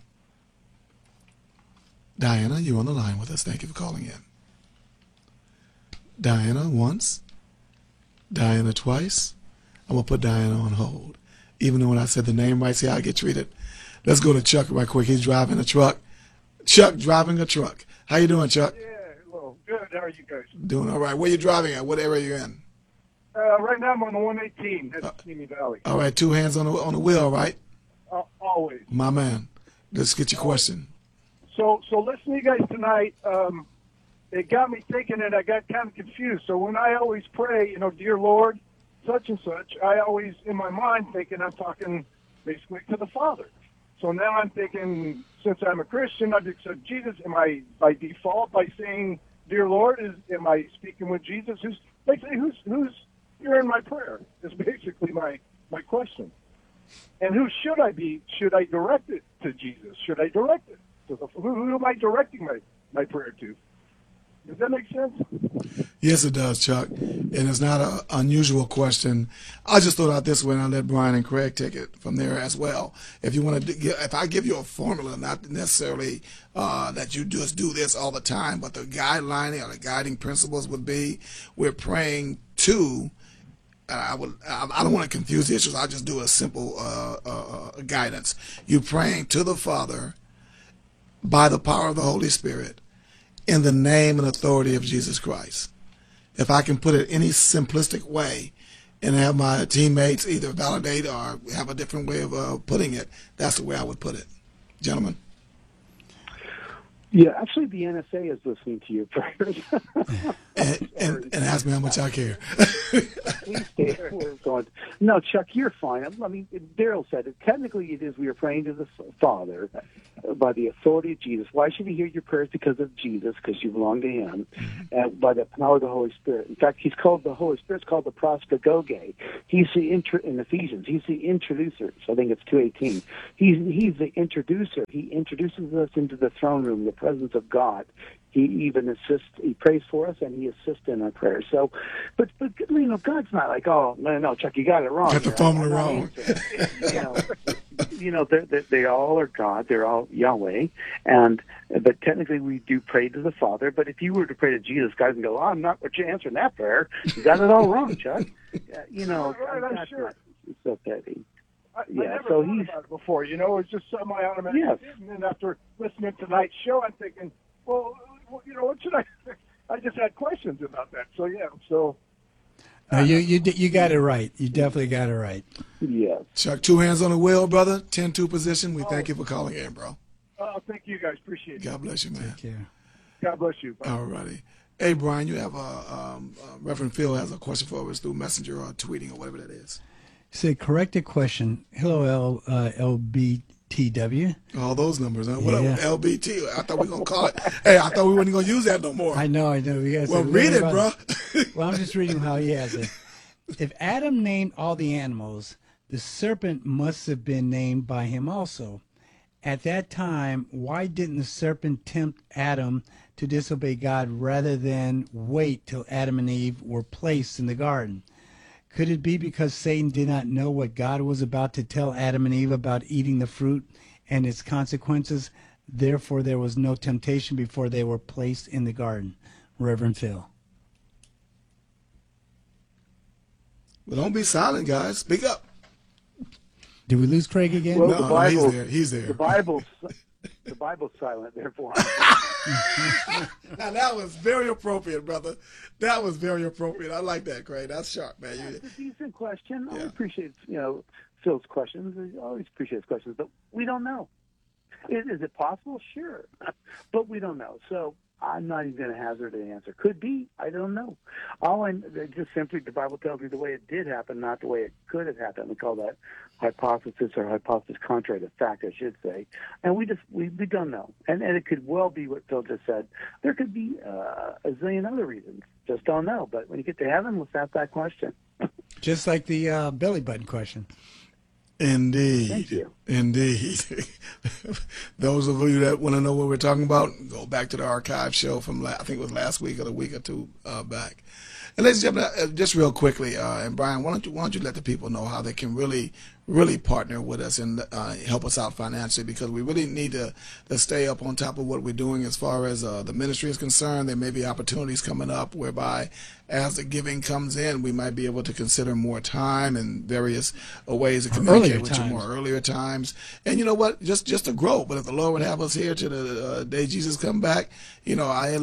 Diana, you're on the line with us. Thank you for calling in. Diana once, Diana twice. I'm going to put Diana on hold. Even though when I said the name right, see how I get treated. Let's go to Chuck right quick. He's driving a truck. Chuck driving a truck. How you doing, Chuck? Yeah, well, good. How are you guys? Doing all right. Where you driving at? What area are you in? Right now I'm on the 118 at Simi Valley. All right, two hands on the wheel, right? Always. My man. Let's get your question. So listening to you guys tonight, it got me thinking, and I got kind of confused. So when I always pray, dear Lord, such and such, I always, in my mind, thinking I'm talking basically to the Father. So now I'm thinking, since I'm a Christian, I've accepted Jesus. Am I, by default, by saying, dear Lord, am I speaking with Jesus? Who's you're in my prayer? Is basically my question. And who should I be? Should I direct it to Jesus? Should I direct it to who am I directing my prayer to? Does that make sense? Yes, it does, Chuck. And it's not an unusual question. I just thought out this way, and I'll let Brian and Craig take it from there as well. If you want to, if I give you a formula, not necessarily that you just do this all the time, but the guideline or the guiding principles would be, we're praying to. I don't want to confuse the issues. I'll just do a simple guidance. You're praying to the Father by the power of the Holy Spirit, in the name and authority of Jesus Christ. If I can put it any simplistic way and have my teammates either validate or have a different way of putting it, that's the way I would put it. Gentlemen? Yeah, actually, the NSA is listening to your prayers. and ask me how much I care. Please stay where we're going. No, Chuck, you're fine. I mean, Daryl said it. Technically, it is we are praying to the Father by the authority of Jesus. Why should he hear your prayers? Because of Jesus, because you belong to him, and by the power of the Holy Spirit. In fact, the Holy Spirit's called the prostagoge. He's the in Ephesians. He's the introducer. So I think it's 2:18. He's the introducer. He introduces us into the throne room, the presence of God. He even assists. He prays for us, and he assists in our prayers. So, but you know, God's not like, oh no, Chuck, you got it wrong. Got the formula wrong. You know, they all are God. They're all Yahweh, but technically we do pray to the Father. But if you were to pray to Jesus, God would go, I'm not answering that prayer. You got it all wrong, Chuck. You know, I'm sure. It's so petty. I never thought about it before. You know, it's just something I automatically did. And then after listening to tonight's show, I'm thinking, well, you know, what should I? I just had questions about that. So yeah, so. No, you got it right. You definitely got it right. Yeah. Chuck, 2 hands on the wheel, brother. 10-2 position. We thank you for calling in, bro. Thank you guys. Appreciate it. God bless you, man. Take care. God bless you. Bye. All righty. Hey, Brian, you have Reverend Phil has a question for us through Messenger or tweeting or whatever that is. He said, corrected question. Hello, LBTW. All those numbers, huh? What up, LBT? I thought we were going to call it. Hey, I thought we weren't going to use that no more. I know. Well, read it, bro. Well, I'm just reading how he has it. If Adam named all the animals, the serpent must have been named by him also. At that time, why didn't the serpent tempt Adam to disobey God rather than wait till Adam and Eve were placed in the garden? Could it be because Satan did not know what God was about to tell Adam and Eve about eating the fruit and its consequences? Therefore, there was no temptation before they were placed in the garden. Reverend Phil. Well, don't be silent, guys. Speak up. Did we lose Craig again? Well, no, the Bible, he's there. The Bible's silent, therefore. Now, that was very appropriate, brother. That was very appropriate. I like that, Craig. That's sharp, man. That's a decent question. I appreciate, Phil's questions. I always appreciate his questions, but we don't know. Is it possible? Sure. But we don't know. So I'm not even going to hazard an answer. Could be. I don't know. Just simply the Bible tells me the way it did happen, not the way it could have happened. We call that hypothesis or hypothesis contrary to fact, I should say. And we don't know. And it could well be what Phil just said. There could be a zillion other reasons. Just don't know. But when you get to heaven, let's ask that question. Just like the belly button question. Indeed. Thank you. Indeed. Those of you that want to know what we're talking about, go back to the archive show from, I think it was last week or the week or two back. And ladies and gentlemen, just real quickly, and Brian, why don't you let the people know how they can really partner with us and help us out financially, because we really need to stay up on top of what we're doing as far as the ministry is concerned. There may be opportunities coming up whereby as the giving comes in, we might be able to consider more time and various ways to communicate with you more earlier times. And you know what? Just to grow. But if the Lord would have us here to the day Jesus come back, I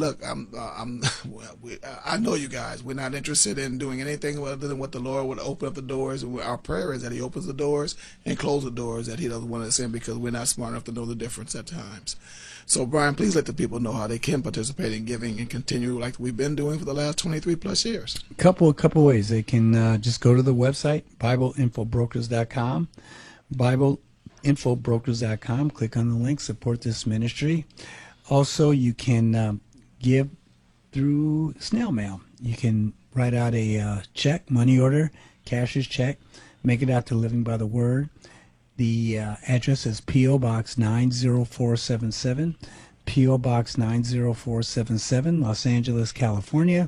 know you guys. We're not interested in doing anything other than what the Lord would open up the doors. Our prayer is that He opens the doors and close the doors that He doesn't want us in, because we're not smart enough to know the difference at times. So, Brian, please let the people know how they can participate in giving and continue like we've been doing for the last 23 plus years. A couple ways. They can just go to the website, BibleInfoBrokers.com, BibleInfoBrokers.com. Click on the link, support this ministry. Also, you can give through snail mail. You can write out a check, money order, cashier's check, make it out to Living by the Word. The address is P.O. Box 90477, P.O. Box 90477, Los Angeles, California,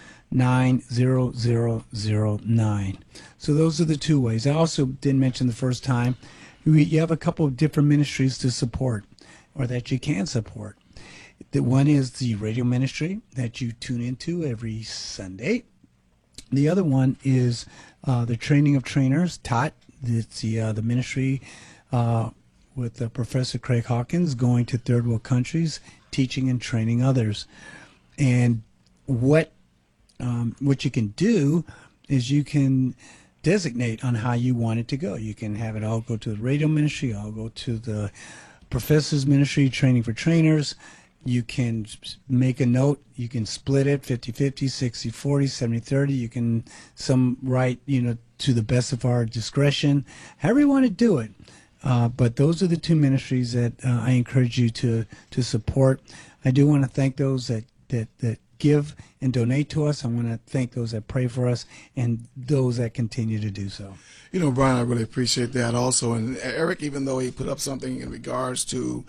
90009. So those are the two ways. I also didn't mention the first time, you have a couple of different ministries to support, or that you can support. The one is the radio ministry that you tune into every Sunday. The other one is the training of trainers, TOT. It's the ministry with Professor Craig Hawkins, going to third world countries, teaching and training others. And what you can do is you can designate on how you want it to go. You can have it all go to the radio ministry, all go to the professor's ministry, training for trainers, You can make a note. You can split it 50-50, 60-40, 70-30. You can write, to the best of our discretion, however you want to do it. But those are the two ministries that I encourage you to support. I do want to thank those that give and donate to us. I want to thank those that pray for us and those that continue to do so. Brian, I really appreciate that also. And Eric, even though he put up something in regards to